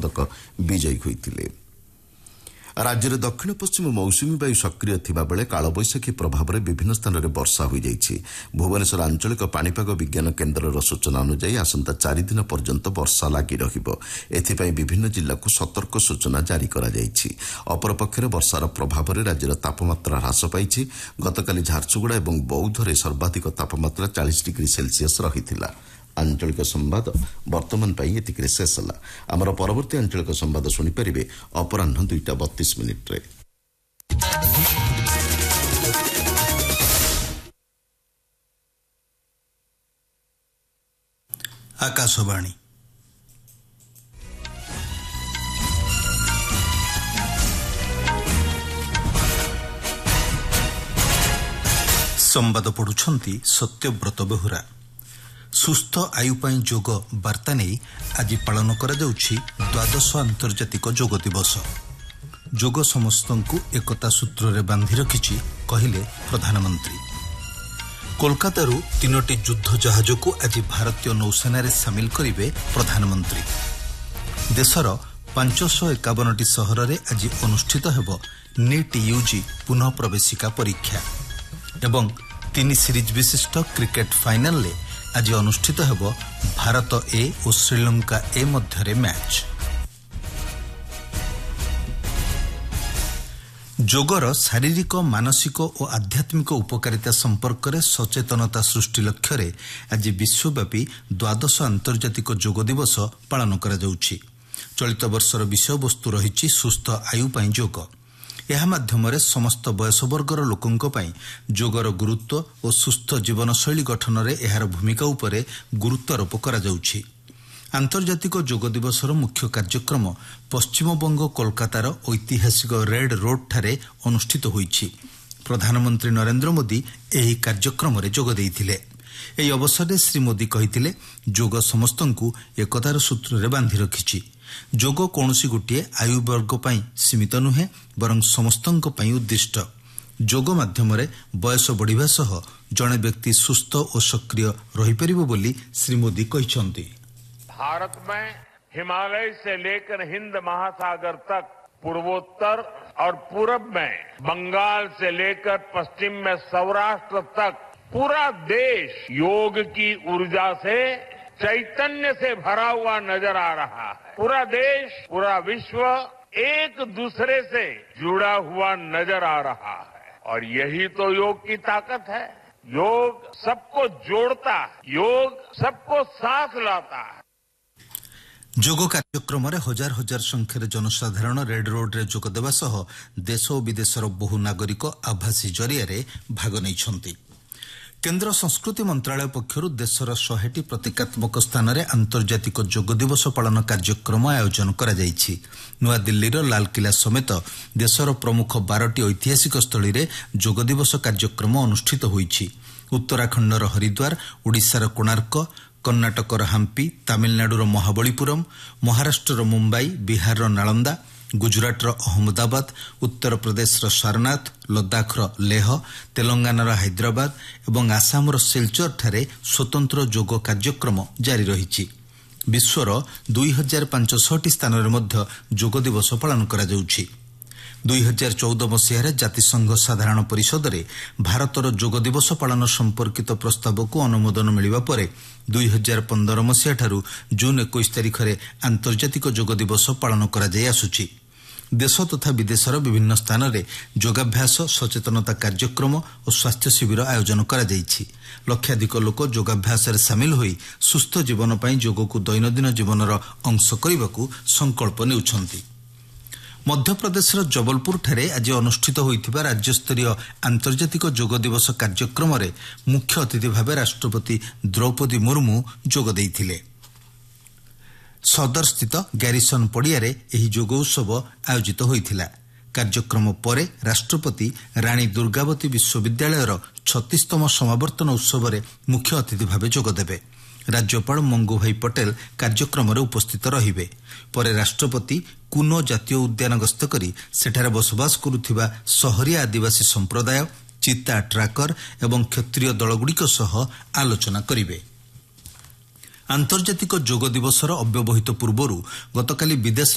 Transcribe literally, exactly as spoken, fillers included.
ପଦକ ବିଜୟୀ ହୋଇଥିଲେ। ରାଜ୍ୟରେ ଦକ୍ଷିଣ ପଶ୍ଚିମ ମୌସୁମୀ ବାୟୁ ସକ୍ରିୟ ଥିବାବେଳେ କାଳବୈଶାଖୀ ପ୍ରଭାବରେ ବିଭିନ୍ନ ସ୍ଥାନରେ ବର୍ଷା ହୋଇଯାଇଛି। ଭୁବନେଶ୍ୱର ଆଞ୍ଚଳିକ ପାଣିପାଗ ବିଜ୍ଞାନ କେନ୍ଦ୍ରର ସୂଚନା ଅନୁଯାୟୀ ଆସନ୍ତା ଚାରିଦିନ ପର୍ଯ୍ୟନ୍ତ ବର୍ଷା ଲାଗି ରହିବ। ଏଥିପାଇଁ ବିଭିନ୍ନ ଜିଲ୍ଲାକୁ ସତର୍କ ସୂଚନା ଜାରି କରାଯାଇଛି। ଅପରପକ୍ଷରେ ବର୍ଷାର ପ୍ରଭାବରେ ରାଜ୍ୟର ତାପମାତ୍ରା ହ୍ରାସ ପାଇଛି। ଗତକାଲି ଝାରସୁଗୁଡ଼ା ଏବଂ ବୌଦ୍ଧରେ ସର୍ବାଧିକ ତାପମାତ୍ରା ଚାଳିଶ ଡିଗ୍ରୀ ସେଲ୍ସିୟସ୍ ରହିଥିଲା। ଆଞ୍ଚଳିକ ସମ୍ବାଦ ବର୍ତ୍ତମାନ ପାଇଁ ଏତିକିରେ ଶେଷ ହେଲା। ଆମର ପରବର୍ତ୍ତୀ ଆଞ୍ଚଳିକ ସମ୍ବାଦ ଶୁଣିପାରିବେ ଅପରାହ୍ନ ଦୁଇଟା ବତିଶ ମିନିଟ୍ରେ। ଆକାଶବାଣୀ ସମ୍ବାଦ ପଢୁଛନ୍ତି ସତ୍ୟବ୍ରତ ବେହୁରା। ସୁସ୍ଥ ଆୟୁ ପାଇଁ ଯୋଗ ବାର୍ତ୍ତା ନେଇ ଆଜି ପାଳନ କରାଯାଉଛି ଦ୍ୱାଦଶ ଆନ୍ତର୍ଜାତିକ ଯୋଗ ଦିବସ। ଯୋଗ ସମସ୍ତଙ୍କୁ ଏକତା ସୂତ୍ରରେ ବାନ୍ଧି ରଖିଛି କହିଲେ ପ୍ରଧାନମନ୍ତ୍ରୀ। କୋଲକାତାରୁ ତିନୋଟି ଯୁଦ୍ଧ ଜାହାଜକୁ ଆଜି ଭାରତୀୟ ନୌସେନାରେ ସାମିଲ କରିବେ ପ୍ରଧାନମନ୍ତ୍ରୀ। ଦେଶର ପାଞ୍ଚଶହ ଏକାବନଟି ସହରରେ ଆଜି ଅନୁଷ୍ଠିତ ହେବ ନିଟ୍ ୟୁଜି ପୁନଃ ପ୍ରବେଶିକା ପରୀକ୍ଷା ଏବଂ ତିନି ସିରିଜ୍ ବିଶିଷ୍ଟ କ୍ରିକେଟ ଫାଇନାଲରେ ଆଜି ଅନୁଷ୍ଠିତ ହେବ ଭାରତ ଏ ଓ ଶ୍ରୀଲଙ୍କା ଏ ମଧ୍ୟରେ ମ୍ୟାଚ୍। ଯୋଗର ଶାରୀରିକ ମାନସିକ ଓ ଆଧ୍ୟାତ୍ମିକ ଉପକାରିତା ସମ୍ପର୍କରେ ସଚେତନତା ସୃଷ୍ଟି ଲକ୍ଷ୍ୟରେ ଆଜି ବିଶ୍ୱବ୍ୟାପୀ ଦ୍ୱାଦଶ ଆନ୍ତର୍ଜାତିକ ଯୋଗ ଦିବସ ପାଳନ କରାଯାଉଛି। ଚଳିତ ବର୍ଷର ବିଷୟବସ୍ତୁ ରହିଛି ସୁସ୍ଥ ଆୟୁ ପାଇଁ ଯୋଗ। ଏହା ମାଧ୍ୟମରେ ସମସ୍ତ ବୟସବର୍ଗର ଲୋକଙ୍କ ପାଇଁ ଯୋଗର ଗୁରୁତ୍ୱ ଓ ସୁସ୍ଥ ଜୀବନଶୈଳୀ ଗଠନରେ ଏହାର ଭୂମିକା ଉପରେ ଗୁରୁତ୍ୱାରୋପ କରାଯାଉଛି। ଆନ୍ତର୍ଜାତିକ ଯୋଗ ଦିବସର ମୁଖ୍ୟ କାର୍ଯ୍ୟକ୍ରମ ପଶ୍ଚିମବଙ୍ଗ କୋଲକାତାର ଐତିହାସିକ ରେଡ୍ ରୋଡ୍ଠାରେ ଅନୁଷ୍ଠିତ ହୋଇଛି। ପ୍ରଧାନମନ୍ତ୍ରୀ ନରେନ୍ଦ୍ର ମୋଦି ଏହି କାର୍ଯ୍ୟକ୍ରମରେ ଯୋଗ ଦେଇଥିଲେ। ଏହି ଅବସରରେ ଶ୍ରୀ ମୋଦି କହିଥିଲେ, ଯୋଗ ସମସ୍ତଙ୍କୁ ଏକତାର ସୂତ୍ରରେ ବାନ୍ଧି ରଖିଛି। ଯୋଗ କୌଣସି ଗୋଟିଏ ଆୟୁବର୍ଗ ପାଇଁ ସୀମିତ ନୁହେଁ, ବରଂ ସମସ୍ତଙ୍କ ପାଇଁ ଉଦ୍ଦିଷ୍ଟ। ଯୋଗ ମାଧ୍ୟମରେ ବୟସ ବଢ଼ିବା ସହ ଜଣେ ବ୍ୟକ୍ତି ସୁସ୍ଥ ଓ ସକ୍ରିୟ ରହିପାରିବ ବୋଲି ଶ୍ରୀ ମୋଦି କହିଛନ୍ତି। भारत में हिमालय से लेकर हिंद महासागर तक, पूर्वोत्तर और पूरब में बंगाल से लेकर पश्चिम में सौराष्ट्र तक पूरा देश योग की ऊर्जा से चैतन्य से भरा हुआ नजर आ रहा है। पूरा देश, पूरा विश्व एक दूसरे से जुड़ा हुआ नजर आ रहा है और यही तो योग की ताकत है। योग सबको जोड़ता है, योग सबको साथ लाता है। ଯୋଗ କାର୍ଯ୍ୟକ୍ରମରେ ହଜାର ହଜାର ସଂଖ୍ୟାରେ ଜନସାଧାରଣ ରେଡ୍ ରୋଡ୍ରେ ଯୋଗ ଦେବା ସହ ଦେଶ ଓ ବିଦେଶର ବହୁ ନାଗରିକ ଆଭାସୀ ଜରିଆରେ ଭାଗ ନେଇଛନ୍ତି। କେନ୍ଦ୍ର ସଂସ୍କୃତି ମନ୍ତ୍ରଣାଳୟ ପକ୍ଷରୁ ଦେଶର ଶହେଟି ପ୍ରତୀକାତ୍ମକ ସ୍ଥାନରେ ଆନ୍ତର୍ଜାତିକ ଯୋଗ ଦିବସ ପାଳନ କାର୍ଯ୍ୟକ୍ରମ ଆୟୋଜନ କରାଯାଇଛି। ନୂଆଦିଲ୍ଲୀର ଲାଲକିଲ୍ଲା ସମେତ ଦେଶର ପ୍ରମୁଖ ବାରଟି ଐତିହାସିକ ସ୍ଥଳୀରେ ଯୋଗ ଦିବସ କାର୍ଯ୍ୟକ୍ରମ ଅନୁଷ୍ଠିତ ହୋଇଛି। ଉତ୍ତରାଖଣ୍ଡର ହରିଦ୍ୱାର, ଓଡ଼ିଶାର କୋଣାର୍କ, କର୍ଣ୍ଣାଟକର ହାମ୍ପି, ତାମିଲନାଡୁର ମହାବଳୀପୁରମ୍, ମହାରାଷ୍ଟ୍ରର ମୁମ୍ବାଇ, ବିହାରର ନାଳନ୍ଦା, ଗୁଜରାଟର ଅହମ୍ମଦାବାଦ, ଉତ୍ତରପ୍ରଦେଶର ସାରନାଥ, ଲଦାଖର ଲେହ, ତେଲଙ୍ଗାନାର ହାଇଦ୍ରାବାଦ ଏବଂ ଆସାମର ସିଲଚରଠାରେ ସ୍ୱତନ୍ତ୍ର ଯୋଗ କାର୍ଯ୍ୟକ୍ରମ ଜାରି ରହିଛି। ବିଶ୍ୱର ଦୁଇ ହଜାର ପାଞ୍ଚଶହଟି ସ୍ଥାନରେ ମଧ୍ୟ ଯୋଗ ଦିବସ ପାଳନ କରାଯାଉଛି। ଦୁଇ ହଜାର ଚଉଦ ମସିହାରେ ଜାତିସଂଘ ସାଧାରଣ ପରିଷଦରେ ଭାରତର ଯୋଗ ଦିବସ ପାଳନ ସମ୍ପର୍କିତ ପ୍ରସ୍ତାବକୁ ଅନୁମୋଦନ ମିଳିବା ପରେ ଦୁଇ ହଜାର ପନ୍ଦର ମସିହାଠାରୁ ଜୁନ୍ ଏକୋଇଶ ତାରିଖରେ ଆନ୍ତର୍ଜାତିକ ଯୋଗ ଦିବସ ପାଳନ କରାଯାଇ ଆସୁଛି। ଦେଶ ତଥା ବିଦେଶର ବିଭିନ୍ନ ସ୍ଥାନରେ ଯୋଗାଭ୍ୟାସ, ସଚେତନତା କାର୍ଯ୍ୟକ୍ରମ ଓ ସ୍ୱାସ୍ଥ୍ୟ ଶିବିର ଆୟୋଜନ କରାଯାଇଛି। ଲକ୍ଷାଧିକ ଲୋକ ଯୋଗାଭ୍ୟାସରେ ସାମିଲ ହୋଇ ସୁସ୍ଥ ଜୀବନ ପାଇଁ ଯୋଗକୁ ଦୈନନ୍ଦିନ ଜୀବନର ଅଂଶ କରିବାକୁ ସଂକଳ୍ପ ନେଉଛନ୍ତି। ମଧ୍ୟପ୍ରଦେଶର ଜବଲପୁରଠାରେ ଆଜି ଅନୁଷ୍ଠିତ ହୋଇଥିବା ରାଜ୍ୟସ୍ତରୀୟ ଆନ୍ତର୍ଜାତିକ ଯୋଗ ଦିବସ କାର୍ଯ୍ୟକ୍ରମରେ ମୁଖ୍ୟ ଅତିଥି ଭାବେ ରାଷ୍ଟ୍ରପତି ଦ୍ରୌପଦୀ ମୁର୍ମୁ ଯୋଗ ଦେଇଥିଲେ। ସଦରସ୍ଥିତ ଗ୍ୟାରିସନ୍ ପଡ଼ିଆରେ ଏହି ଯୋଗ ଉତ୍ସବ ଆୟୋଜିତ ହୋଇଥିଲା। କାର୍ଯ୍ୟକ୍ରମ ପରେ ରାଷ୍ଟ୍ରପତି ରାଣୀ ଦୁର୍ଗାବତୀ ବିଶ୍ୱବିଦ୍ୟାଳୟର ଛତିଶତମ ସମାବର୍ତ୍ତନ ଉତ୍ସବରେ ମୁଖ୍ୟ ଅତିଥି ଭାବେ ଯୋଗଦେବେ। ରାଜ୍ୟପାଳ ମଙ୍ଗୁଭାଇ ପଟେଲ କାର୍ଯ୍ୟକ୍ରମରେ ଉପସ୍ଥିତ ରହିବେ। ପରେ ରାଷ୍ଟ୍ରପତି କୁନୋ ଜାତୀୟ ଉଦ୍ୟାନ ଗସ୍ତ କରି ସେଠାରେ ବସବାସ କରୁଥିବା ସହରିଆ ଆଦିବାସୀ ସମ୍ପ୍ରଦାୟ, ଚିତା ଟ୍ରାକର ଏବଂ କ୍ଷତ୍ରିୟ ଦଳଗୁଡ଼ିକ ସହ ଆଲୋଚନା କରିବେ। ଆନ୍ତର୍ଜାତିକ ଯୋଗ ଦିବସର ଅବ୍ୟବହିତ ପୂର୍ବରୁ ଗତକାଲି ବିଦେଶ